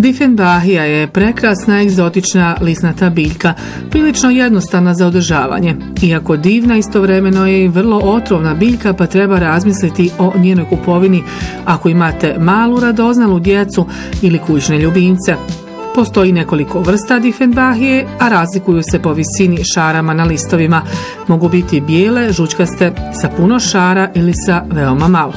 Difenbahija je prekrasna egzotična lisnata biljka, prilično jednostavna za održavanje. Iako divna, istovremeno je i vrlo otrovna biljka, pa treba razmisliti o njenoj kupovini ako imate malu radoznalu djecu ili kućne ljubimce. Postoji nekoliko vrsta difenbahije, a razlikuju se po visini šarama na listovima. Mogu biti bijele, žučkaste, sa puno šara ili sa veoma malo.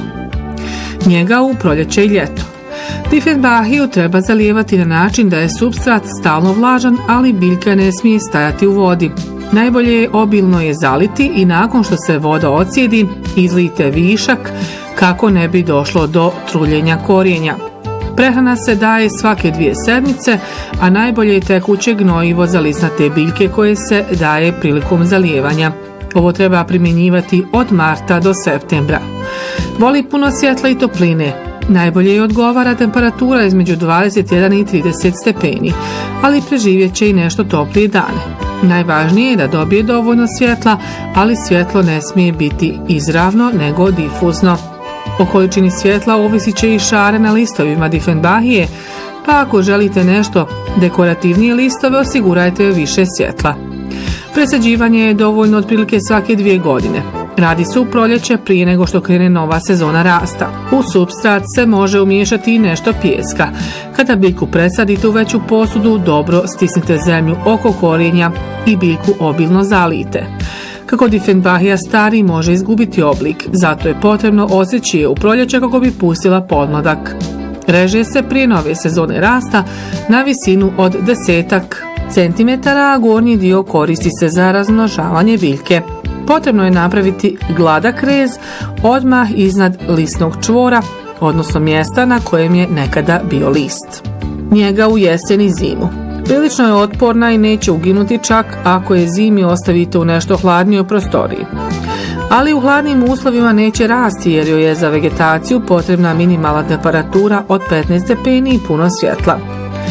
Njega u proljeće i ljeto. Difenbahiju treba zalijevati na način da je supstrat stalno vlažan, ali biljka ne smije stajati u vodi. Najbolje je obilno je zaliti i nakon što se voda ocijedi, izlijte višak kako ne bi došlo do truljenja korijenja. Prehrana se daje svake 2 sedmice, a najbolje je tekuće gnojivo za lisnate biljke koje se daje prilikom zalijevanja. Ovo treba primjenjivati od marta do septembra. Voli puno svjetla i topline. Najbolje je odgovara temperatura između 21 i 30 stepeni, ali preživjet će i nešto toplije dane. Najvažnije je da dobije dovoljno svjetla, ali svjetlo ne smije biti izravno nego difuzno. O količini svjetla ovisit će i šare na listovima difenbahije, pa ako želite nešto dekorativnije listove, osigurajte više svjetla. Presađivanje je dovoljno otprilike svake 2 godine. Radi se u proljeće prije nego što krene nova sezona rasta. U supstrat se može umiješati i nešto pijeska. Kada biljku presadite u veću posudu, dobro stisnite zemlju oko korijenja i biljku obilno zalijte. Kako difenbahija stari, može izgubiti oblik, zato je potrebno odsjeći je u proljeće kako bi pustila podmladak. Reže se prije nove sezone rasta na visinu od 10 centimetara, a gornji dio koristi se za razmnožavanje biljke. Potrebno je napraviti gladak rez odmah iznad listnog čvora, odnosno mjesta na kojem je nekada bio list. Njega u jesen i zimu. Prilično je otporna i neće uginuti čak ako je zimi ostavite u nešto hladnijoj prostoriji. Ali u hladnim uslovima neće rasti jer joj je za vegetaciju potrebna minimalna temperatura od 15 stepeni i puno svjetla.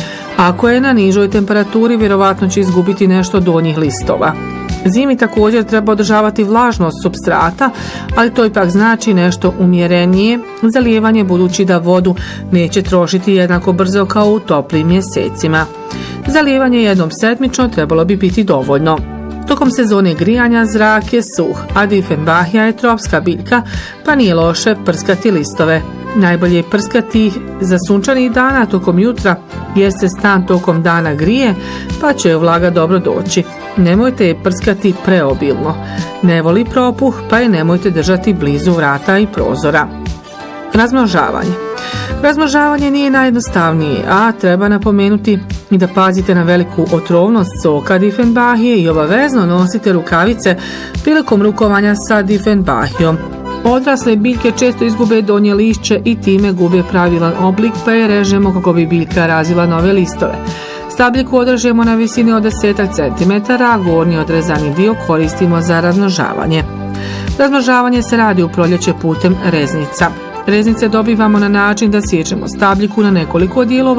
Ako je na nižoj temperaturi, vjerovatno će izgubiti nešto donjih listova. Zimi također treba održavati vlažnost supstrata, ali to ipak znači nešto umjerenije zalijevanje, budući da vodu neće trošiti jednako brzo kao u toplim mjesecima. Zalijevanje jednom sedmično trebalo bi biti dovoljno. Tokom sezone grijanja zrak je suh, a difenbahija je tropska biljka, pa nije loše prskati listove. Najbolje je prskati ih za sunčanih dana tokom jutra, jer se stan tokom dana grije, pa će joj vlaga dobro doći. Nemojte je prskati preobilno. Ne voli propuh, pa je nemojte držati blizu vrata i prozora. Razmnožavanje. Razmnožavanje nije najjednostavnije, a treba napomenuti i da pazite na veliku otrovnost soka difenbahije i obavezno nosite rukavice prilikom rukovanja sa difenbahijom. Odrasle biljke često izgube donje lišće i time gube pravilan oblik, pa je režemo kako bi biljka razvila nove listove. Stabljiku odrežemo na visini od 10 cm, a gornji odrezani dio koristimo za razmnožavanje. Razmnožavanje se radi u proljeće putem reznica. Reznice dobivamo na način da siječemo stabljiku na nekoliko dijelova